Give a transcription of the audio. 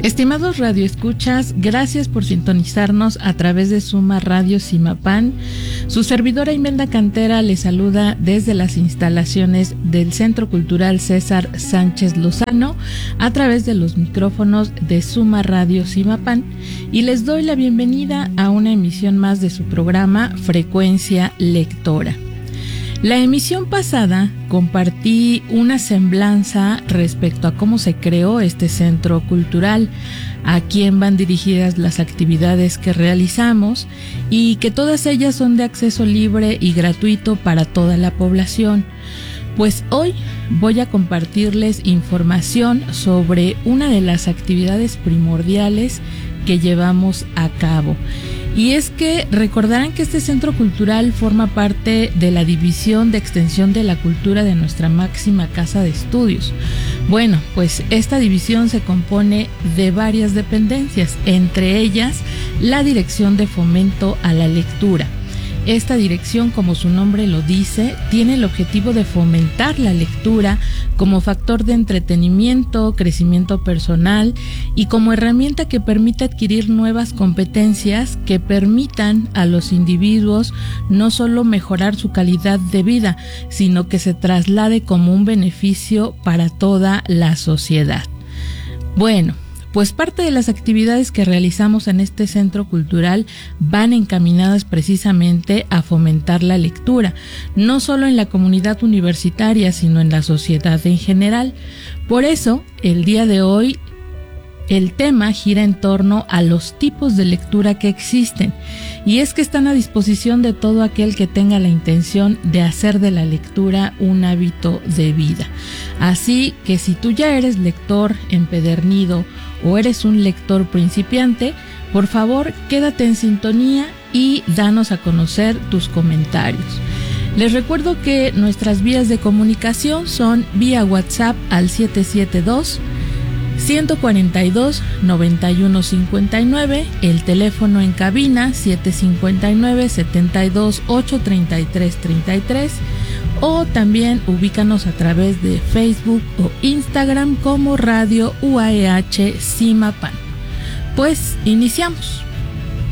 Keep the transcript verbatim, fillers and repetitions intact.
Estimados radioescuchas, gracias por sintonizarnos a través de Suma Radio Zimapán. Su servidora Imelda Cantera les saluda desde las instalaciones del Centro Cultural César Sánchez Lozano a través de los micrófonos de Suma Radio Zimapán y les doy la bienvenida a una emisión más de su programa Frecuencia Lectora. La emisión pasada compartí una semblanza respecto a cómo se creó este centro cultural, a quién van dirigidas las actividades que realizamos y que todas ellas son de acceso libre y gratuito para toda la población. Pues hoy voy a compartirles información sobre una de las actividades primordiales que llevamos a cabo. Y es que recordarán que este centro cultural forma parte de la División de Extensión de la Cultura de nuestra máxima casa de estudios. Bueno, pues esta división se compone de varias dependencias, entre ellas la Dirección de Fomento a la Lectura. Esta dirección, como su nombre lo dice, tiene el objetivo de fomentar la lectura como factor de entretenimiento, crecimiento personal y como herramienta que permite adquirir nuevas competencias que permitan a los individuos no solo mejorar su calidad de vida, sino que se traslade como un beneficio para toda la sociedad. Bueno, pues parte de las actividades que realizamos en este centro cultural van encaminadas precisamente a fomentar la lectura, no solo en la comunidad universitaria, sino en la sociedad en general. Por eso, el día de hoy, el tema gira en torno a los tipos de lectura que existen, y es que están a disposición de todo aquel que tenga la intención de hacer de la lectura un hábito de vida. Así que si tú ya eres lector empedernido o eres un lector principiante, por favor quédate en sintonía y danos a conocer tus comentarios. Les recuerdo que nuestras vías de comunicación son vía WhatsApp al siete siete dos, uno cuatro dos, nueve uno cinco nueve, el teléfono en cabina siete cinco nueve, siete dos ocho, tres tres tres tres, o también ubícanos a través de Facebook o Instagram como Radio U A E H Zimapán. Pues iniciamos.